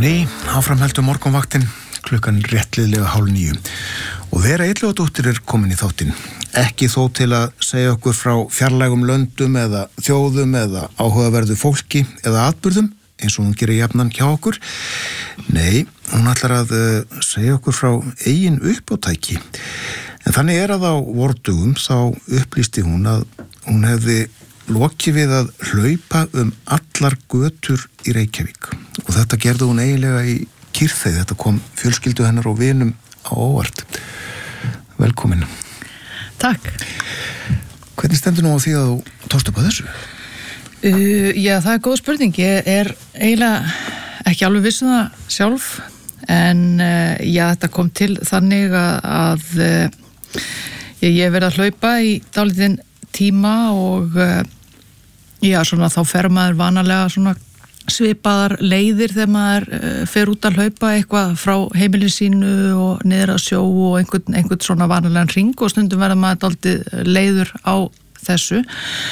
ný, áframheldur morgunvaktin, klukkan réttliðlega 8:30 og Vera Illugadóttir komin í þáttinn. Ekki þó til að segja okkur frá fjarlægum löndum eða þjóðum eða áhugaverðu fólki eða atburðum, eins og hún gerir jafnan hjá okkur. Nei, hún ætlar að segja okkur frá eigin uppátæki. En þannig að á vordugum þá upplýsti hún að hún hefði lokið við að hlaupa allar götur í Reykjavík og þetta gerði hún eiginlega í kyrrþeyð. Þetta kom fjölskyldu hennar og vinum á óvart. Velkomin. Takk. Hvernig stendur nú á því að þú tókst upp á þessu? Já, það góð spurning. Ég eiginlega ekki alveg viss það sjálf, en já, þetta kom til þannig að ég verið að hlaupa í dálítinn tíma og já, svona þá fer maður vanalega svona svipaðar leiðir þegar maður fer út að hlaupa eitthvað frá heimilinu sínu og niður að sjó og einhvern svona vanalega hring og stundum verður maður dálítið leiður á þessu.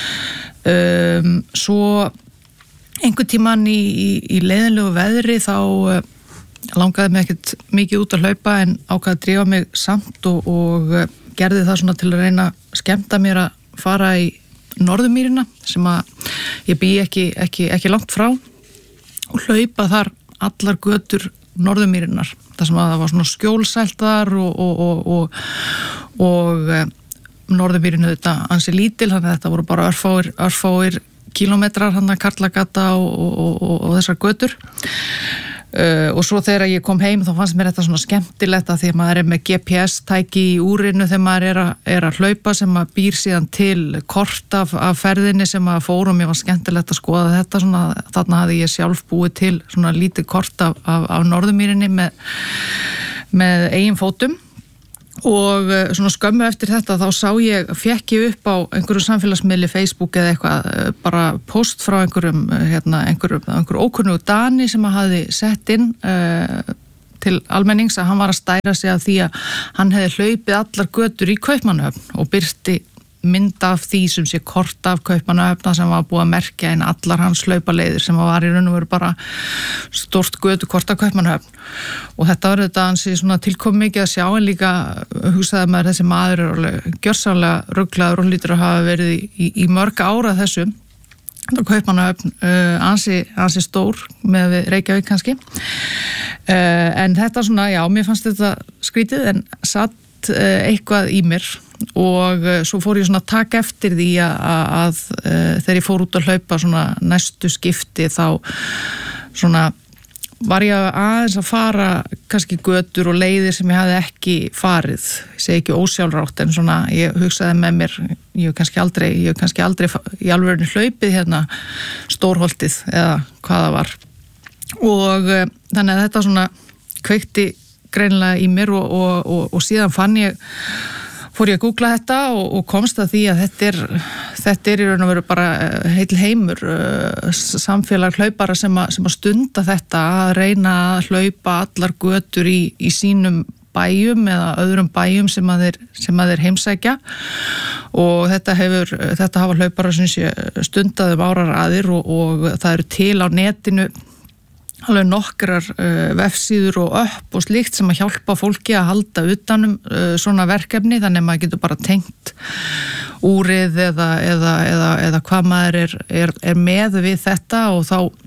Svo einhvern tímann í leiðinlegu veðri þá langaði mig ekkert mikið út að hlaupa en ákvaði að drífa mig samt og gerði það svona til að reyna að skemmta mér að fara í Norðurmýrina sem að ég bý ekki langt frá og hlaupa þar allar götur Norðurmýrinar. Það sem að það var svona skjólsælt þar og Norðurmýrin þetta ansi lítil, þannig að þetta voru bara örfáir kílómetrar hann að Karlagata og þessar götur. Og svo þegar ég kom heim þá fannst mér þetta svona skemmtilegt að því að maður með GPS-tæki í úrinu þegar maður er að hlaupa sem maður býr síðan til kort af ferðinni sem maður fór og mér var skemmtilegt að skoða þetta svona, þarna hafði ég sjálf búið til svona lítið kort af Norðurmýrinni með eigin fótum. Og svona skömmu eftir þetta þá fékk ég upp á einhverju samfélagsmiðli Facebook eða eitthvað bara post frá einhverju ókunnugu Dani sem að hafði sett inn til almennings að hann var að stæra sig af því að hann hefði hlaupið allar götur í Kaupmannahöfn og birti mynd af því sem sé kort af Kaupmannahöfn sem var búið að merkja inn allar hans hlaupaleiðir sem var í raun og veru bara stórt götukort af Kaupmannahöfn og þetta var þetta ansi svona tilkom mikið að sjá en líka hugsaði maður þessi maður alveg gjörsamlega ruglaður og lítur að hafa verið í mörg ára þessu. Þetta Kaupmannahöfn ansi stór með Reykjavík kannski en þetta svona, já, mér fannst þetta skrítið en satt eitthvað í mér og svo fór ég svona að taka eftir því að þegar ég fór út að hlaupa svona næstu skipti þá svona var ég aðeins að fara kannski götur og leiðir sem ég hafði ekki farið, ég segi ekki ósjálfrátt en svona ég hugsaði með mér ég hef kannski aldrei í alvörinu hlaupið hérna Stórholtið eða hvað það var og þannig að þetta svona kveikti greinilega í mér og síðan fór ég að googla þetta og komst að því að þetta er í raun og veru bara heill heimur samfélag hlaupara sem að stunda þetta að reyna að hlaupa allar götur í sínum bæjum eða öðrum bæjum sem að þeir heimsækja og þetta hafa hlaupara sem sé stundað árar aðir og það eru til á netinu alveg nokkrar vefsíður og upp og slíkt sem að hjálpa fólki að halda utanum svona verkefni þannig að maður getur bara tengt úrið eða hvað maður er með við þetta og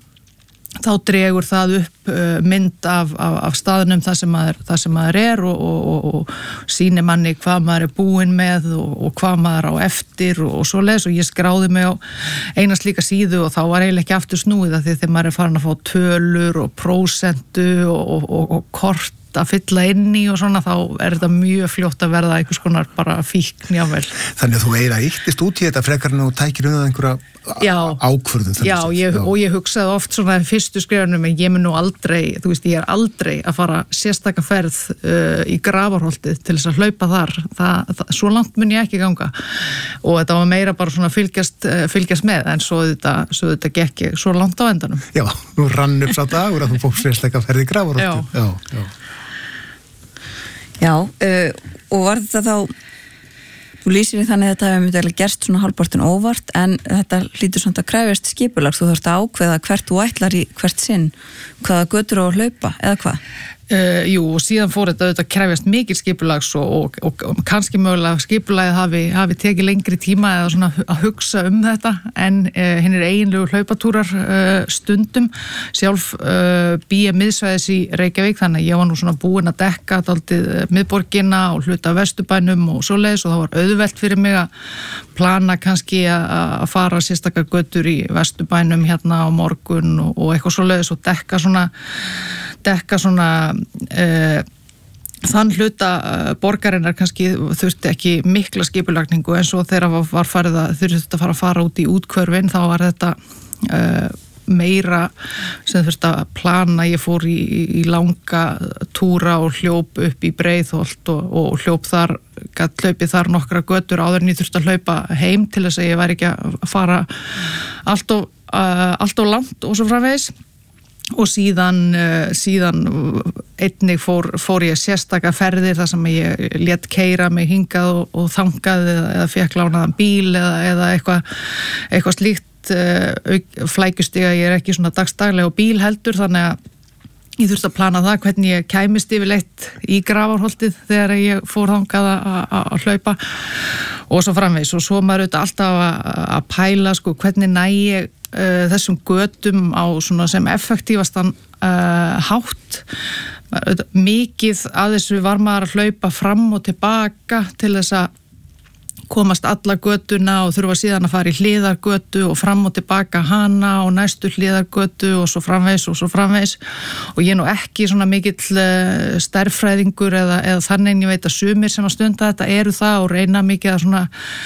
þá dregur það upp mynd af staðnum þar sem maður er og sýnir manni hvað maður er búinn með og hvað maður á eftir og svoleiðis og ég skráði mig á eina slíka síðu og þá var eiginlega ekki aftur snúið af því þegar maður er farin að fá tölur og prósentu og kort að fylla inn í og svona þá er þetta mjög fljótt að verða einhvers konar bara fíkn jável. Þannig að þú eiginlega yktist út í þetta frekar en þú tækir einhverja ákvörðun. Já, og ég hugsaði oft svona fyrstu skrifunum en ég mun nú aldrei, þú veist, ég er aldrei að fara sérstaka ferð í Grafarholtið til þess að hlaupa þar. Svo langt mun ég ekki ganga og þetta var meira bara svona fylgjast með en svo þetta gekk ég svo langt á endanum. Já, nú rann upp sá dagur að þú fórst sérstaka ferð í Grafarholtið. Já, og var þetta þá Þú lýsir í þannig að þetta hefur mjög gerst svona hálfpartinn óvart en þetta hlýtur samt að krefjast skipulags. Þú þarft að ákveða hvert þú ætlar í hvert sinn, hvaða götur á að hlaupa eða hvað? Jú, og síðan fór þetta krefjast mikil skipulags og kannski mögulega skipulagið hafi tekið lengri tíma eða svona að hugsa þetta en hinnir eiginlegu hlaupatúrar stundum. Sjálf bý ég miðsvæðis í Reykjavík þannig að ég var nú svona búin að dekka dálítið miðborgina og hluta Vesturbænum og svoleiðis og það var auðvelt fyrir mig að plana kannski að fara sérstakar götur í Vesturbænum hérna á morgun og eitthvað svoleiðis og dekka svona þann hluta borgarinnar kannski þurfti ekki mikla skipulagningu en svo þegar var farið að þurfti að fara út í útkvörfin þá var þetta meira sem þurfti að plana. Ég fór í langa túra og hljóp upp í Breiðholt og hljóp þar, gat hlaupið þar nokkra götur áður en ég þurfti að hlaupa heim til þess að ég væri ekki að fara allt of langt og svo framvegis. Og síðan einnig fór ég sérstaka ferðir þar sem ég lét keyra mig hingað og þangað eða fékk lánaðan bíl eða eitthvað slíkt flækjustiga. Ég er ekki svona dagsdaglega á bíl heldur þannig að ég þurfti að plana það hvernig ég kæmist yfirleitt í Grafarholtið þegar ég fór þangað að hlaupa og svo framvegis og svo maður auðvitað alltaf að pæla sko hvernig næ ég þessum götum á svona sem effektífastan hátt. Mikið að þessu var maður að hlaupa fram og tilbaka til þess að komast alla götuna og þurfa síðan að fara í hliðargötu og fram og tilbaka hana og næstu hliðargötu og svo framvegis og ég er nú ekki svona mikill stærðfræðingur eða þannig ég veit að sumir sem að stunda þetta eru það og reyna mikið að svona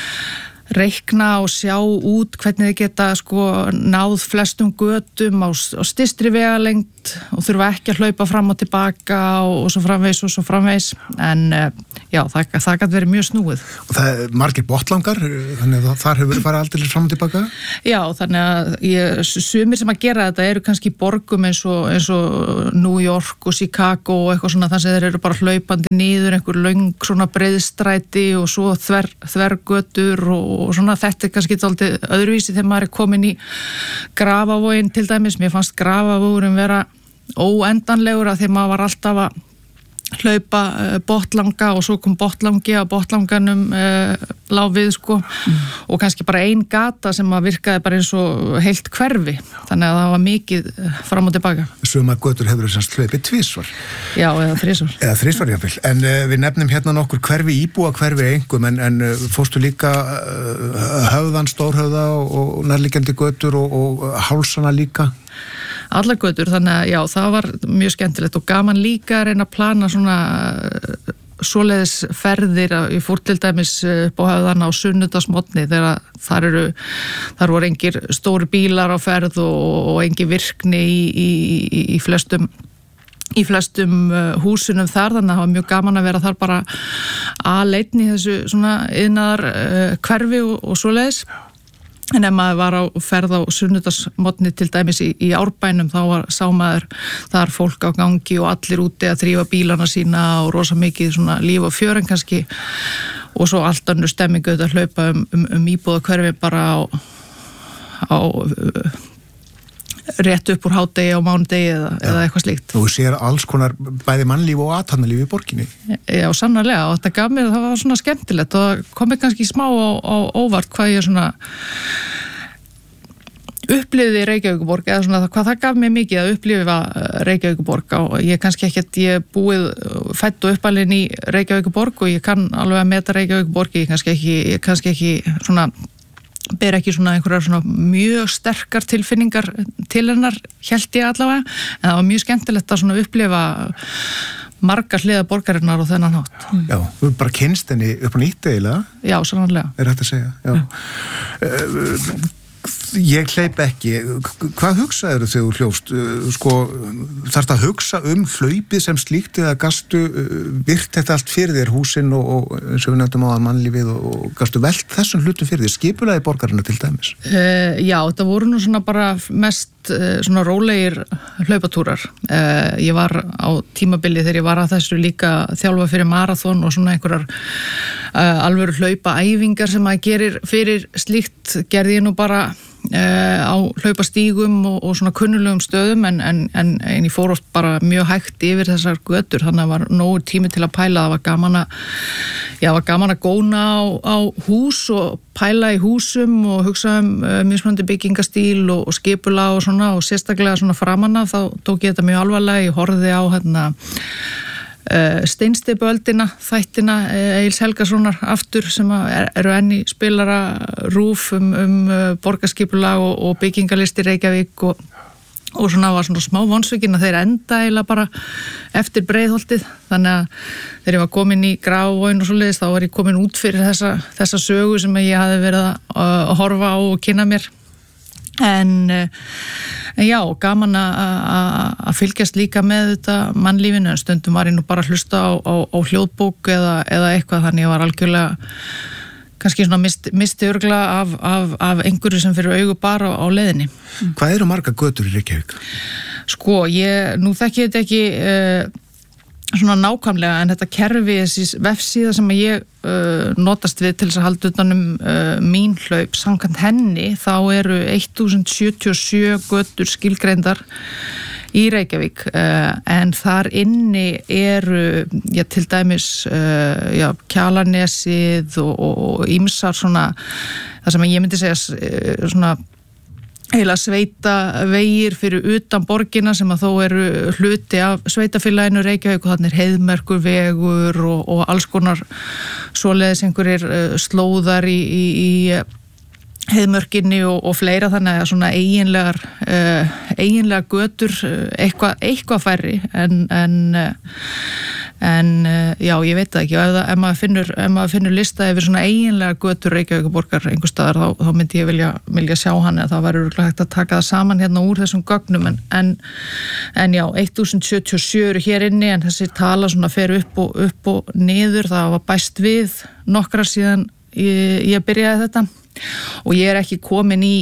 reikna og sjá út hvernig þið geta sko náð flestum götum á stystri vegalengd og þurfa ekki að hlaupa fram og tilbaka og svo framvegis en já, það gæti verið mjög snúið. Og það er margir botlangar þannig að þar hefur farið aldrei fram og tilbaka? Já, þannig að sumir sem að gera þetta eru kannski borgum eins og New York og Chicago og eitthvað svona þar sem þeir eru bara hlaupandi niður einhver löng svona breiðstræti og svo þvergötur og svona þetta er kannski dálítið öðruvísi þegar maður er komin í Grafavoginn til dæmis. Mér fannst Grafavogurinn vera óendanlegur að því maður var alltaf að hlaupa botlanga og svo kom botlangi að botlanganum lá við sko og kannski bara ein gata sem að virkaði bara eins og heilt hverfi þannig að það var mikið fram og tilbaka. Suma götur hefur þessast hlaupið tvisvar. Já, eða þrisvar. Eða þrisvar jáfnvel. En við nefnum hérna nokkur hverfi íbúa hverfi engum en fórstu líka Höfðan, Stórhöfða og nærliggjandi götur og Hálsana líka? Allar götur, þannig að já, það var mjög skemmtilegt og gaman líka að reyna að plana svona svoleiðis ferðir. Ég fór til dæmis upp á Höfðana á sunnudagsmorgni þegar þar voru engir stóri bílar á ferð og engin virkni í flestum húsunum þar, þannig að það var mjög gaman að vera þar bara aleinn í þessu svona iðnaðar hverfi og svoleiðis. En ef maður var á ferð á sunnudagsmorgni til dæmis í Árbænum þá sá maður þar fólk á gangi og allir úti að þrífa bílana sína og rosa mikið svona líf og fjör en kannski og svo allt önnur stemmingu að hlaupa íbúðahverfi bara á rétt upp úr hádegi á mánudegi eða eitthvað slíkt. Þú sér alls konar bæði mannlíf og athafnalíf í borginni. Já, sannarlega og þetta gaf mér, það var svona skemmtilegt og komið kannski smá á óvart hvað ég svona upplifði Reykjavíkurborg eða svona hvað það gaf mér mikið að upplifa Reykjavíkurborg og ég kannski ekkert, ég búið fædd og uppalinn í Reykjavíkurborg og ég kann alveg að meta Reykjavíkurborg, ég kannski ekki svona ber ekki svona einhverjar svona mjög sterkar tilfinningar til hennar, hélt ég allavega, en það var mjög skemmtilegt að svona upplifa margar hliðar borgarinnar og þennan hátt. Já, þú bara kynst henni upp á nýtt eiginlega. Já, sannarlega. Er hægt að segja, já. Ég hleyp ekki. Hvað hugsaður þegar þú hljófst? Sko, þarftu að hugsa hlaupið sem slíkt eða gastu virt þetta allt fyrir þér, húsin og eins og við nefndum á að mannlífið og gastu velt þessum hlutum fyrir þér, skipulagi borgarina til dæmis? Já, þetta voru nú svona bara mest svona rólegir hlaupatúrar. Ég var á tímabili þegar ég var að þessu líka þjálfa fyrir marathon og svona einhverjar alvöru hlaupaæfingar sem maður gerir fyrir slíkt gerði ég nú bara á hlaupastígum og svona kunnulegum stöðum en ég fór oft bara mjög hægt yfir þessar götur, þannig að var nógu tími til að pæla. Það var gaman að góna á hús og pæla í húsum og hugsa mismunandi byggingastíl og skipula og svona, og sérstaklega svona framanna þá tók ég þetta mjög alvarlega. Ég horfði á Steinsteypuöldina, þættina Egils Helgasonar aftur sem eru enn í spilara RÚV borgarskipulag og byggingalisti Reykjavík og svona var svona smá vonsvikinn að þeir enda eiginlega bara eftir Breiðholtið, þannig að þegar ég var komin í Grafarvogi og svoleiðis þá var ég komin út fyrir þessa sögu sem ég hafði verið að horfa á og kynna mér. En já, gaman að fylgjast líka með þetta mannlífinu, en stundum var ég nú bara að hlusta á hljóðbók eða eitthvað, þannig ég var algjörlega kannski svona misti örugglega af einhverju sem fyrir augu bara á leiðinni. Hvað eru marga götur í Reykjavík? Sko, nú þekki ég þetta ekki svona nákvæmlega, en þetta kerfi, þessi vefsíða sem ég notast við til þess að halda utan mín hlaup, samkvæmt henni þá eru 1077 götur skilgreindar í Reykjavík, en þar inni eru til dæmis Kjalarnesið og ýmsar svona, það sem ég myndi segja svona heila sveitavegir fyrir utan borgina sem að þó eru hluti af sveitafélaginu Reykjavík, og þannig Heiðmerkurvegur og alls konar svoleiðis einhverjir slóðar í Heiðmörkinni og fleira, þannig að svona eiginlega götur eitthvað færri en já, ég veit það ekki, ef maður finnur lista yfir svona eiginlega götur Reykjavíkurborgar einhvers staðar, þá myndi ég vilja sjá hann, eða það væri örugglega hægt að taka það saman hérna úr þessum gögnum, en já, 1077 eru hér inni, en þessi tala svona fer upp og niður. Það var bæst við nokkra síðan ég byrjaði þetta, og ég er ekki komin í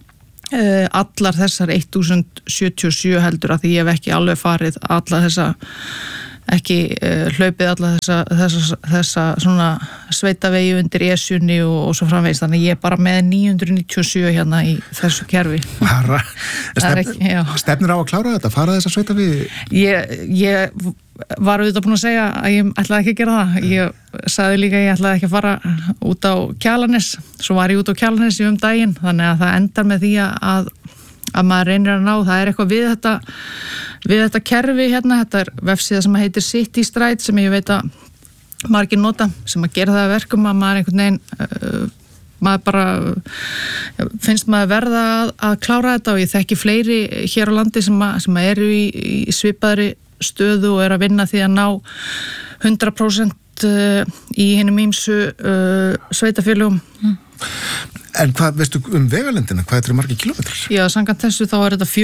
allar þessar 1077 heldur, að því ég hef ekki alveg farið alla þessa, ekki hlaupið alla þessa svona sveitavegi undir Esjunni og svo framvegis, þannig ég er bara með 997 hérna í þessu kerfi. Stefnir á að klára þetta, fara þessa sveitavegi? Ég var auðvitað búin að segja að ég ætlaði ekki að gera það. Ég sagði líka að ég ætlaði ekki að fara út á Kjalarnes, svo var ég út á Kjalarnes daginn, þannig að það endar með því að maður reynir að ná, það er eitthvað við þetta kerfi hérna, þetta er vefsíða sem heitir City Stride, sem ég veit að margir nota, sem að gera það að verkum að maður einhvern veginn maður bara finnst maður verða að klára þetta, og ég þekki fleiri hér á landi sem eru í svipaðri stöðu og er að vinna því að ná 100% í hinum ýmsu sveitafélögum. En hvað, veistu vegalendina, hvað þetta margir kilometrar? Já, samkvæmt þessu þá er þetta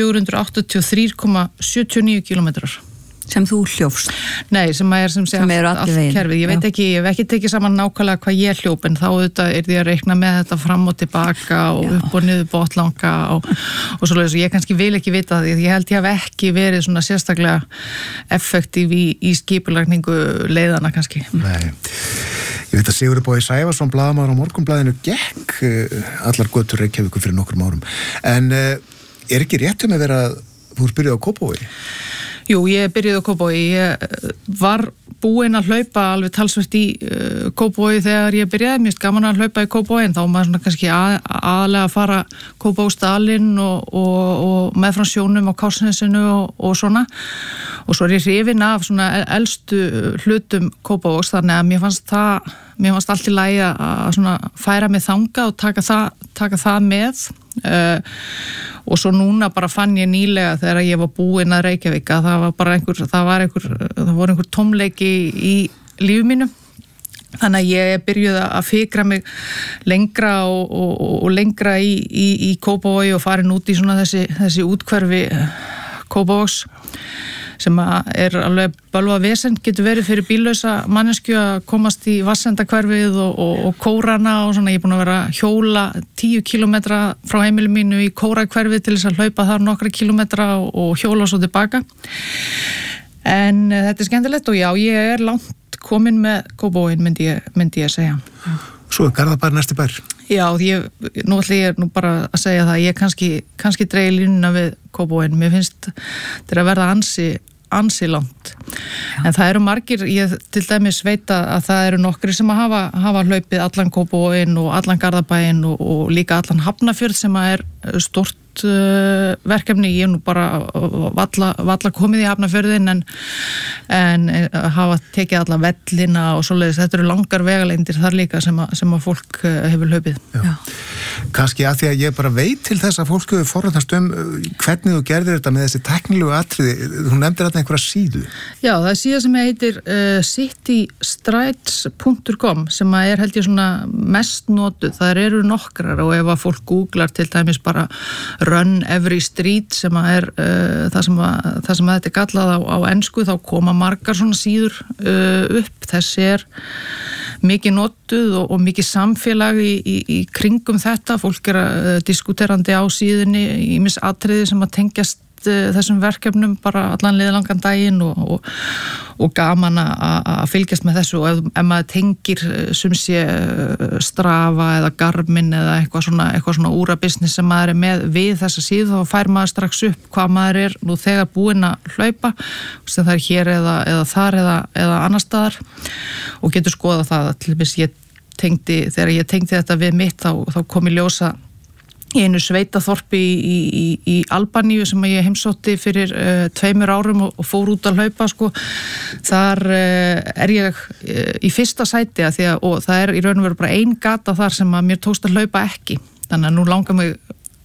483,79 kilometrar. Sem þú hljófst? Nei, sem er allt kerfið. Ég veit ekki, ég hef ekki tekið saman nákvæmlega hvað ég hljóp, en þá auðvitað er því að reikna með þetta fram og tilbaka og upp og niður botlanga og svoleiðis, og ég kannski vil ekki vita því, ég held ég hef ekki verið svona sérstaklega effektív í skipulagningu leiðana kannski. Nei, ég veit að Sigurður Bogi Sævarsson, blaðamaður á Morgunblaðinu, gekk allar götur Reykjavíkur fyrir nokkrum árum, en er ekki rétt að vera að þú byrjuð á Kópavogi? Jú, ég byrjuði á Kópavogi. Ég var búin að hlaupa alveg talsvert í Kópavogi þegar ég byrjaði. Mér finnst gaman að hlaupa í Kópavogi, en þá maður svona kannski aðalega að fara Kópavogsstalinn og meðfram sjónum á Kársnesinu og svona. Og svo er ég hrifin af svona elstu hlutum Kópavogs, þannig að mér fannst allt í lagi að svona færa mig þangað og taka það með. Og svo núna bara fann ég nýlega þegar ég var búin að Reykjavík að það var bara einhver tómleiki í lífi mínu, Þannig að ég byrjuði að fikra mig lengra og lengra í Kópavogi og farin út í svona þessi útkverfi Kópavogs sem er alveg bölvað vesen, getur verið fyrir bíllausa manneskju að komast í vassendakverfið og kórana og svona. Ég er búin að vera að hjóla 10 kilometra frá heimili mínu í kórakverfið til þess að hlaupa þar nokkra kilometra og hjóla svo tilbaka. En þetta er skemmtilegt og já, ég er langt komin með Kópavoginn myndi ég segja. Svo Garðabær næsti bær. Já, nú ætla ég bara að segja það, ég kannski dreigi línuna við Kópavoginn. Mér finnst þetta að verða ansi langt. En það eru margir, ég til dæmis veit að það eru nokkri sem að hafa hlaupið allan Kópavoginn og allan Garðabæinn og líka allan Hafnarfjörð sem að er stort verkefni. Ég nú bara valla komið í Hafnarfjörðin en hafa tekið alla vellina og svoleiðis. Þetta eru langar vegalengdir þar líka sem að fólk hefur hlaupið. Já. Kannski að því að ég bara veit til þess að fólk hefur forræðast hvernig þú gerðir þetta með þessi teknilegu atriði. Þú nefndir þetta einhverja síðu. Já, það er síða sem heitir citystrides.com sem er held ég svona mest notuð. Það eru nokkrar og ef að fólk googlar til dæmis bara Run Every Street sem er það sem þetta er kallað á ensku, þá koma margar svona síður upp. Þessi er mikið notuð og mikið samfélag í kringum þetta. Fólk er diskuterandi á síðunni ýmis atriði sem að tengjast þessum verkefnum bara allan liðlangan daginn og gaman að fylgjast með þessu og ef maður tengir sumsé Strava eða Garmin eða eitthvað svona úrabusiness sem maður er með við þessa síðu þá fær maður strax upp hvað maður er nú þegar búinn að hlaupa sem það er hér eða þar eða annar staðar og getur skoða það til þess þegar ég tengdi þetta við mitt þá kom í ljósa í einu sveitaþorpi í Albaníu sem ég heimsótti fyrir 2 árum og fór út að hlaupa sko. Þar er ég í fyrsta sæti og það er í raun og veru bara ein gata þar sem að mér tókst að hlaupa ekki. Þannig að nú langar mig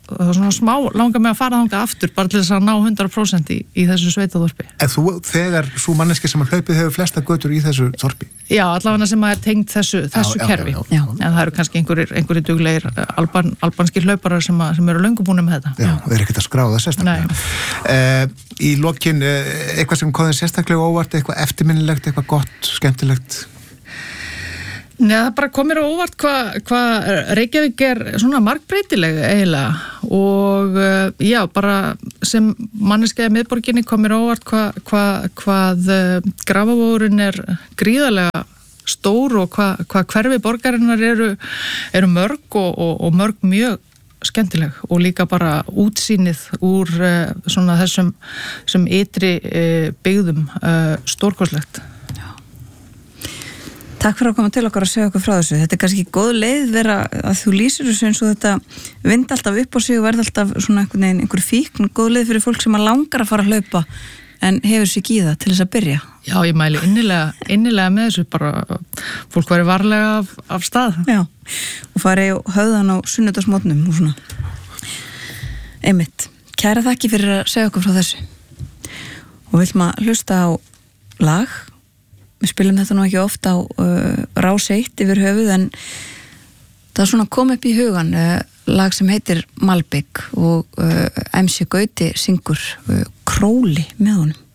að fara þangað aftur bara til þess að ná 100% í þessu sveitaþorpi. En þú þegar svo manneski sem að hlaupið hefur flesta götur í þessu þorpi? Já, allavega sem að er tengt þessu kerfi. Já. En það eru kannski einhverjir duglegir albanskir hlauparar sem eru löngu búin með þetta. Já, þeir eru ekkert að skráða sérstaklega. Í lokin, eitthvað sem kom þér sérstaklega óvart, eitthvað eftirminnilegt, eitthvað gott, skemmtilegt? Nei, það bara kom mér á óvart hvað Reykjavík er svona margbreytileg eiginlega og já, bara sem manneskja í miðborginni kom mér á óvart hvað Grafavogurinn er gríðarlega stór og hvað hverfi borgarinnar eru mörg og mörg mjög skemmtileg og líka bara útsýnið úr svona þessum ytri byggðum stórkostlegt. Takk fyrir að koma til okkar að segja okkur frá þessu. Þetta er kannski góð leið vera að þú lýsir þessu eins og þetta vind alltaf upp á sig og verð alltaf svona einhver fíkn, góð leið fyrir fólk sem að langar að fara að hlaupa en hefur sig í það til þess að byrja. Já, ég mæli innilega með þessu, bara fólk væri varlega af stað. Já, og fari höfðan á sunnudagsmótnum og svona. Einmitt, kæra þakki fyrir að segja okkur frá þessu. Og við viljum að hlusta á lag. Við spilum þetta nú ekki ofta á Rás 1 yfir höfuð en það svona kom upp í hugan lag sem heitir Malbik og MC Gauti syngur Króli með honum.